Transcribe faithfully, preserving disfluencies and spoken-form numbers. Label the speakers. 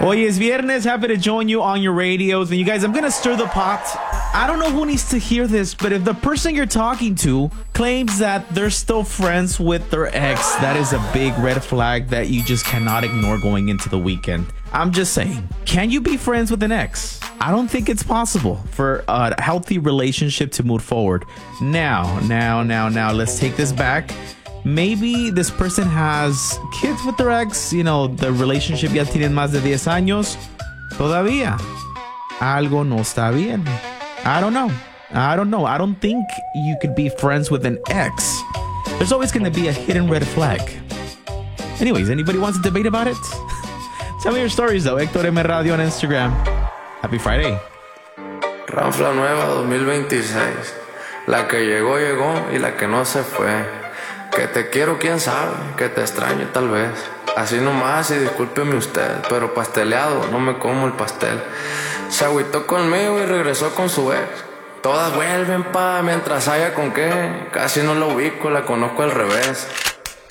Speaker 1: Hoy es viernes. Happy to join you on your radios. And you guys, I'm going to stir the pot. I don't know who needs to hear this, but if the person you're talking to claims that they're still friends with their ex, that is a big red flag that you just cannot ignore going into the weekend. I'm just saying, can you be friends with an ex? I don't think it's possible for a healthy relationship to move forward. Now, now, now, now, let's take this back. Maybe this person has kids with their ex. You know, the relationship ya tienen más de diez años. Todavía algo no está bien. I don't know. I don't know. I don't think you could be friends with an ex. There's always going to be a hidden red flag. Anyways, anybody wants to debate about it? Tell me your stories, though. Héctor M. Radio on Instagram. Happy Friday.
Speaker 2: Ranfla nueva dos mil veintiséis. La que llegó, llegó y la que no se fue. Que te quiero, quién sabe. Que te extraño, tal vez. Así nomás y discúlpeme usted, pero pasteleado, no me como el pastel. Se agüitó conmigo y regresó con su ex. Todas vuelven pa' mientras haya con qué. Casi no la ubico, la conozco al revés.